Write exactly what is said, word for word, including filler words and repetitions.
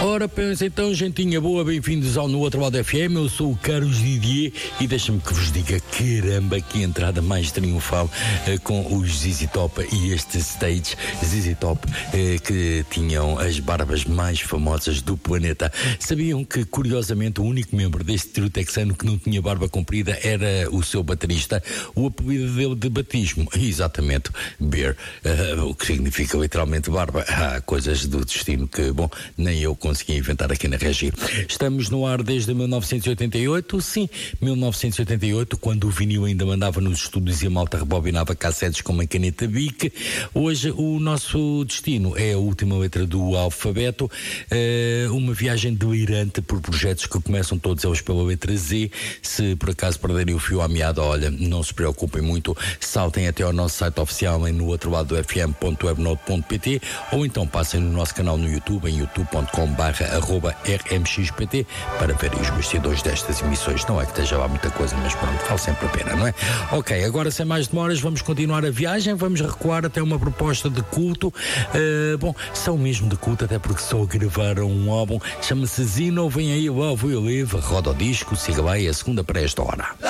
Ora, pensa então, gentinha boa, bem-vindos ao No Outro Lado F M, eu sou o Carlos Didier e deixa-me que vos diga, caramba, que entrada mais triunfal eh, com os Z Z Top e este stage Z Z Top eh, que tinham as barbas mais famosas do planeta. Sabiam que, curiosamente, o único membro deste trio texano que não tinha barba comprida era o seu baterista, o apelido dele de batismo, exatamente, Bear, uh, o que significa literalmente barba. Há coisas do destino que, bom, nem eu consegui inventar aqui na Regi. Estamos no ar desde mil novecentos e oitenta e oito, sim, mil novecentos e oitenta e oito, quando o vinil ainda mandava nos estúdios e a malta rebobinava cassetes com uma caneta Bic. Hoje o nosso destino é a última letra do alfabeto, uh, uma viagem delirante por projetos que começam todos eles pela letra Z. Se por acaso perderem o fio à meada, olha, não se preocupem muito, saltem até ao nosso site oficial em no outro lado do f m ponto webnode ponto p t ou então passem no nosso canal no YouTube em youtube ponto com barra arroba r m x p t para verem os bastidores destas emissões. Não é que esteja lá muita coisa, mas pronto, vale sempre a pena, não é? Ok, agora sem mais demoras vamos continuar a viagem, vamos recuar até uma proposta de culto. Uh, bom, são mesmo de culto, até porque só gravaram um álbum, chama-se Zino, vem aí o Love Will Live, roda o disco, siga lá, é a segunda para esta hora.